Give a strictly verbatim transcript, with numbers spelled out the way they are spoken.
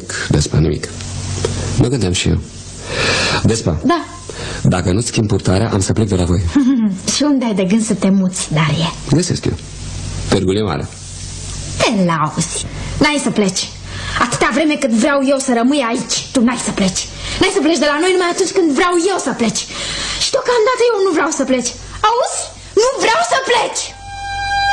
Nimic, Despa, nimic. Mă gândeam și eu. Despa. Da. Dacă nu-ți schimb purtarea, am să plec de la voi. Și unde ai de gând să te muți, Darie? Găsesc eu. Târgul e mare. Te lauzi. N-ai să pleci. Atâta vreme cât vreau eu să rămâi aici, tu n-ai să pleci. N-ai să pleci de la noi numai atunci când vreau eu să pleci. Și deocamdată eu nu vreau să pleci. Auzi? Nu vreau să pleci!